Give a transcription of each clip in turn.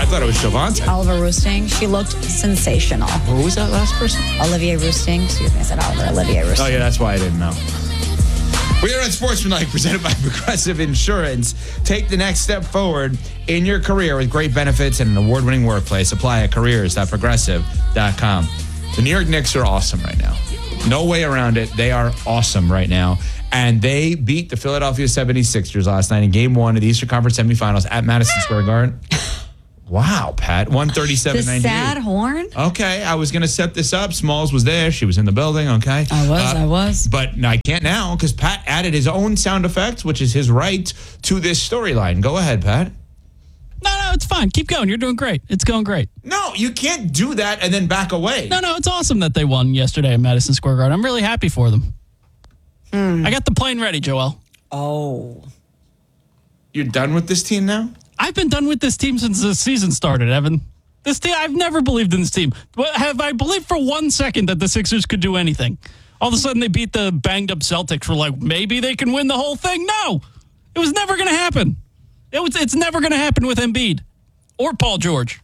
I thought it was Shavante. Oliver Roosting. She looked sensational. Who was that last person? Olivier Roosting. Excuse me, I said Oliver. Olivier Roosting. Oh, yeah, that's why I didn't know. We are at Sportsmanlike, presented by Progressive Insurance. Take the next step forward in your career with great benefits and an award-winning workplace. Apply at careers.progressive.com. The New York Knicks are awesome right now. No way around it. They are awesome right now. And they beat the Philadelphia 76ers last night in Game 1 of the Eastern Conference semifinals at Madison Square Garden. Wow, Pat. 137-98. The sad horn? Okay, I was going to set this up. Smalls was there. She was in the building, okay? I was. But I can't now because Pat added his own sound effects, which is his right, to this storyline. Go ahead, Pat. No, it's fine. Keep going. You're doing great. It's going great. No, you can't do that and then back away. No, it's awesome that they won yesterday at Madison Square Garden. I'm really happy for them. I got the plane ready, Joel. Oh. You're done with this team now? I've been done with this team since the season started, Evan. This team, I've never believed in this team. Have I believed for 1 second that the Sixers could do anything? All of a sudden, they beat the banged-up Celtics. We're like, maybe they can win the whole thing? No! It was never going to happen. It's never going to happen with Embiid or Paul George.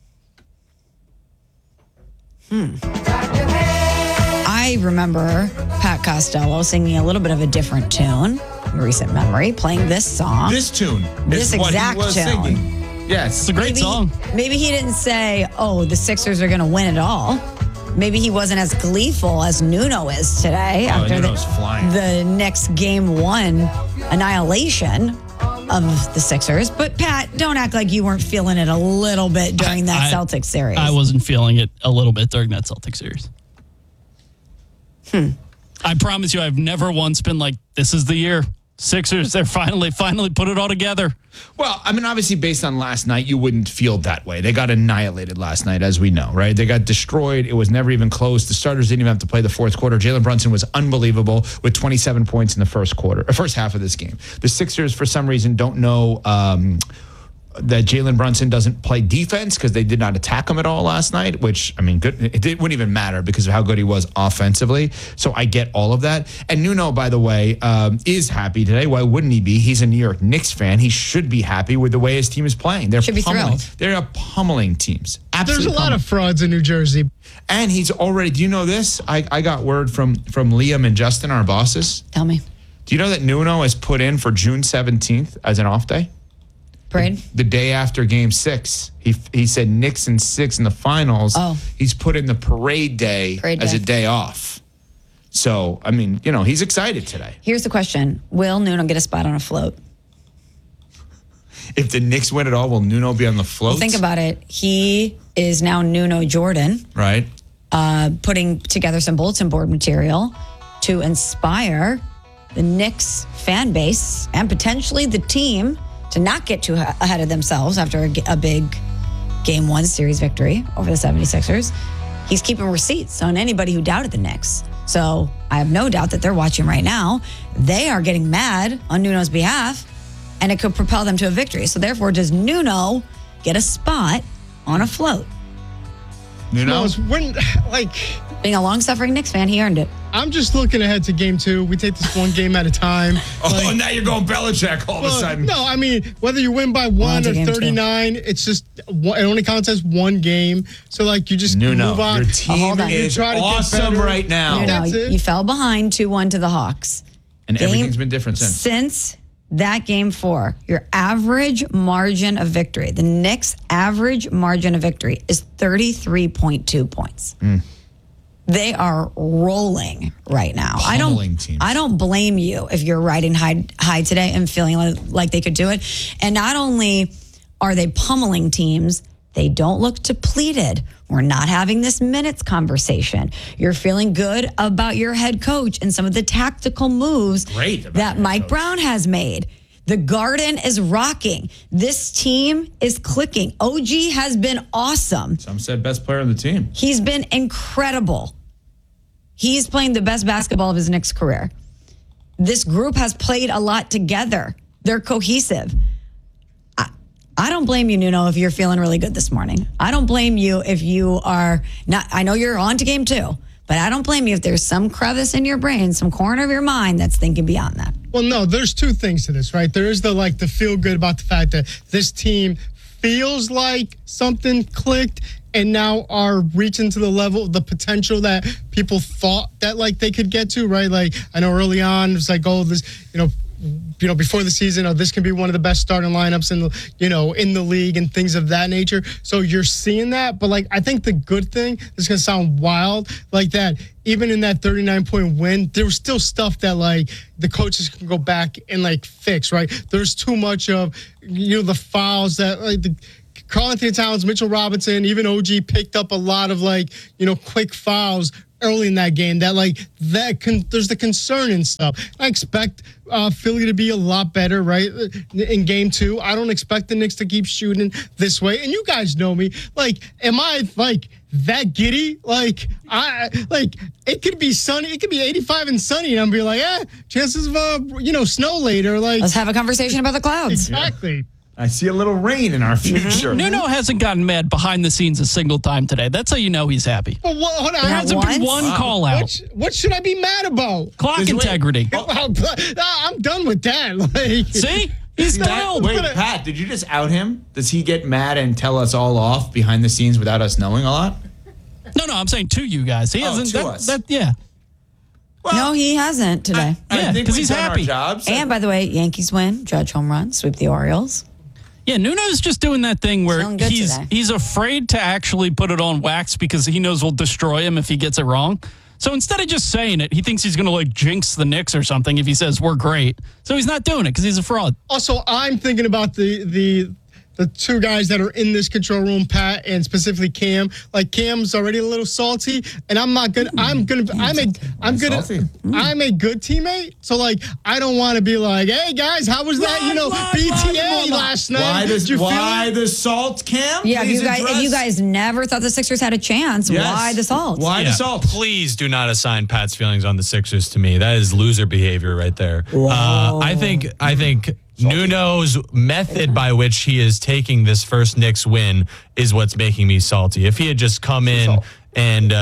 I remember Pat Costello singing a little bit of a different tune in recent memory, playing this song. This tune. This is what exact he was tune. singing. Yes. It's a great song. Maybe he didn't say, the Sixers are going to win it all. Maybe he wasn't as gleeful as Nuno is today after Nuno's flying. the next Game 1 annihilation of the Sixers. But, Pat, don't act like you weren't feeling it a little bit during that Celtics series. I wasn't feeling it a little bit during that Celtics series. I promise you, I've never once been like, this is the year. Sixers, they're finally put it all together. Well, I mean, obviously, based on last night, you wouldn't feel that way. They got annihilated last night, as we know, right? They got destroyed. It was never even close. The starters didn't even have to play the fourth quarter. Jalen Brunson was unbelievable with 27 points in the first half of this game. The Sixers, for some reason, don't know that Jalen Brunson doesn't play defense because they did not attack him at all last night, which, I mean, good. It wouldn't even matter because of how good he was offensively. So I get all of that. And Nuno, by the way, is happy today. Why wouldn't he be? He's a New York Knicks fan. He should be happy with the way his team is playing. They're should be pummeling. thrilled. They're pummeling teams. Absolutely. There's a lot of frauds in New Jersey. And he's already, do you know this? I got word from Liam and Justin, our bosses. Tell me. Do you know that Nuno has put in for June 17th as an off day? Parade? The day after Game 6. He said Knicks and 6 in the finals. Oh. He's put in the parade day as a day off. So, I mean, he's excited today. Here's the question. Will Nuno get a spot on a float? If the Knicks win it all, will Nuno be on the float? Well, think about it. He is now Nuno Jordan. Right. Putting together some bulletin board material to inspire the Knicks fan base and potentially the team to not get too ahead of themselves after a big Game 1 series victory over the 76ers. He's keeping receipts on anybody who doubted the Knicks. So I have no doubt that they're watching right now. They are getting mad on Nuno's behalf, and it could propel them to a victory. So therefore, does Nuno get a spot on a float? Nuno? Being a long-suffering Knicks fan, he earned it. I'm just looking ahead to Game 2. We take this one game at a time. Now you're going Belichick all of a sudden. No, I mean, whether you win by 1 or 39, it's just, it only counts as one game. So, you just move on. Your team is awesome right now. Nuno, you fell behind 2-1 to the Hawks. And everything's been different since. Since that Game 4, your average margin of victory, the Knicks' average margin of victory is 33.2 points. They are rolling right now. I don't blame you if you're riding high today and feeling like they could do it. And not only are they pummeling teams, they don't look depleted. We're not having this minutes conversation. You're feeling good about your head coach and some of the tactical moves that Mike Brown has made. The Garden is rocking. This team is clicking. OG has been awesome. Some said best player on the team. He's been incredible. He's playing the best basketball of his Knicks career. This group has played a lot together. They're cohesive. I don't blame you, Nuno, if you're feeling really good this morning. I don't blame you if you are not. I know you're on to Game 2, but I don't blame you if there's some crevice in your brain, some corner of your mind that's thinking beyond that. Well, no, there's two things to this, right? There is the feel good about the fact that this team feels like something clicked and now are reaching to the level, the potential that people thought that like they could get to, right? Like I know early on it was like, oh, this, before the season, oh, this can be one of the best starting lineups in the league and things of that nature. So you're seeing that, but like I think the good thing, this is gonna sound wild, like that. Even in that 39-point win, there was still stuff that like the coaches can go back and like fix, right? There's too much of the fouls that like the Karl-Anthony Towns, Mitchell Robinson, even OG picked up a lot of quick fouls early in that game. There's the concern and stuff. I expect Philly to be a lot better, right? In game 2, I don't expect the Knicks to keep shooting this way. And you guys know me. Am I that giddy? It could be sunny. It could be 85 and sunny, and I'm be like, chances of snow later. Let's have a conversation about the clouds. Exactly. Yeah. I see a little rain in our future. Nuno hasn't gotten mad behind the sines a single time today. That's how you know he's happy. But hold on. There hasn't been one call out. What should I be mad about? Clock integrity. I'm done with that. See? He's thrilled. Wait, Pat, did you just out him? Does he get mad and tell us all off behind the scenes without us knowing a lot? No, I'm saying to you guys. He hasn't. To us. Yeah. Well, no, he hasn't today. Yeah, because he's happy. Jobs. And by the way, Yankees win, Judge home run, sweep the Orioles. Yeah, Nuno's just doing that thing where he's afraid to actually put it on wax because he knows we'll destroy him if he gets it wrong. So instead of just saying it, he thinks he's going to jinx the Knicks or something if he says we're great. So he's not doing it because he's a fraud. Also, I'm thinking about the two guys that are in this control room, Pat and specifically Cam. Cam's already a little salty, and I'm not good. I'm a good teammate. So I don't want to be like, hey guys, how was that? BTA last night. Why the salt, Cam? Yeah, if you guys never thought the Sixers had a chance, why the salt? Why the salt? Please do not assign Pat's feelings on the Sixers to me. That is loser behavior right there. I think Nuno's method by which he is taking this first Knicks win is what's making me salty. If he had just come in and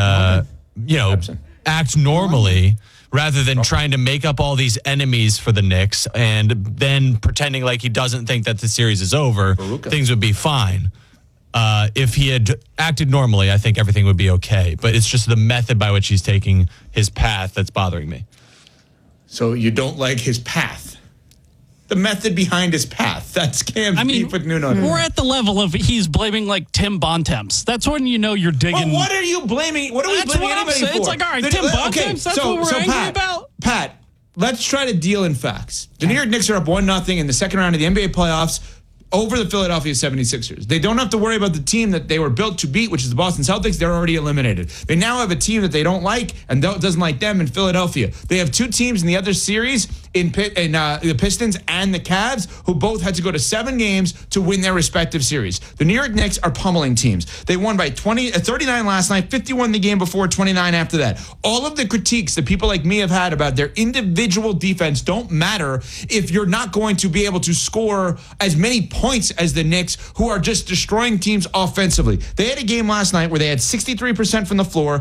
act normally rather than trying to make up all these enemies for the Knicks and then pretending like he doesn't think that the series is over, things would be fine. If he had acted normally, I think everything would be okay. But it's just the method by which he's taking his path that's bothering me. So you don't like his path? The method behind his path. That's Cam's beef with Nuno. We're at the level of he's blaming Tim Bontemps. That's when you know you're digging. Well, what are you blaming? What are we blaming anybody for? It's all right, Tim Bontemps. That's what we're angry about. Pat, let's try to deal in facts. The New York Knicks are up 1-0 in the second round of the NBA playoffs over the Philadelphia 76ers. They don't have to worry about the team that they were built to beat, which is the Boston Celtics. They're already eliminated. They now have a team that they don't like and doesn't like them in Philadelphia. They have two teams in the other series in the Pistons and the Cavs, who both had to go to 7 games to win their respective series. The New York Knicks are pummeling teams. They won by 39 last night, 51 the game before, 29 after that. All of the critiques that people like me have had about their individual defense don't matter if you're not going to be able to score as many points as the Knicks, who are just destroying teams offensively. They had a game last night where they had 63% from the floor,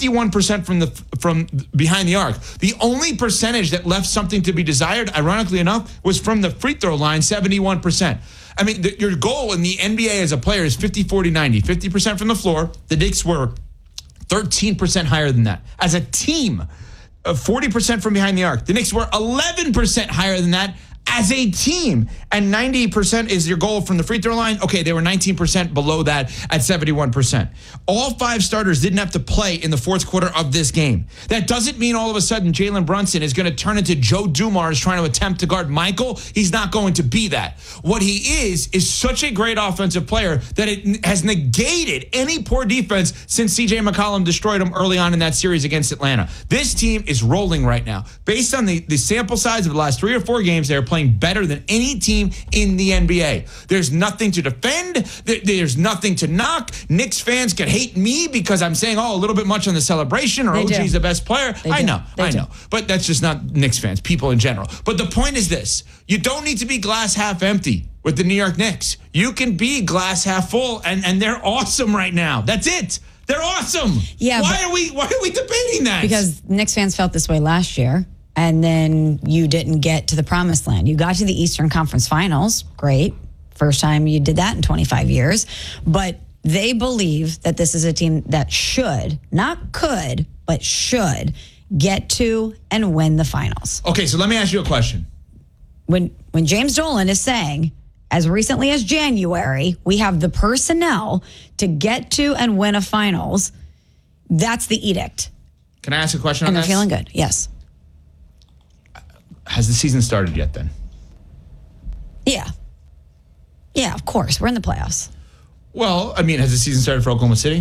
51% from behind the arc. The only percentage that left something to be desired, ironically enough, was from the free throw line, 71%. I mean, your goal in the NBA as a player is 50-40-90. 50% from the floor. The Knicks were 13% higher than that. As a team, 40% from behind the arc. The Knicks were 11% higher than that as a team, and 90% is your goal from the free throw line. Okay, they were 19% below that at 71%. All 5 starters didn't have to play in the fourth quarter of this game. That doesn't mean all of a sudden Jalen Brunson is going to turn into Joe Dumars trying to attempt to guard Michael. He's not going to be that. What he is such a great offensive player that it has negated any poor defense since CJ McCollum destroyed him early on in that series against Atlanta. This team is rolling right now. Based on the sample size of the last 3 or 4 games, they're playing better than any team in the NBA. There's nothing to defend. There's nothing to knock. Knicks fans can hate me because I'm saying, a little bit much on the celebration, or OG's the best player. I know. But that's just not Knicks fans, people in general. But the point is this. You don't need to be glass half empty with the New York Knicks. You can be glass half full, and they're awesome right now. That's it. They're awesome. Yeah. Why are we debating that? Because Knicks fans felt this way last year. And then you didn't get to the promised land. You got to the Eastern Conference Finals. Great. First time you did that in 25 years. But they believe that this is a team that should, not could, but should get to and win the finals. Okay, so let me ask you a question. When James Dolan is saying, as recently as January, we have the personnel to get to and win a finals, that's the edict. Can I ask a question on And they're this? feeling good. Yes. Has the season started yet then? Yeah. Yeah, of course. We're in the playoffs. Well, I mean, has the season started for Oklahoma City?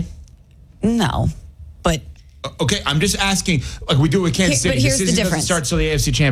No. But Okay, I'm just asking, like we do with Kansas But City. here's the season doesn't difference. start till the AFC Championship.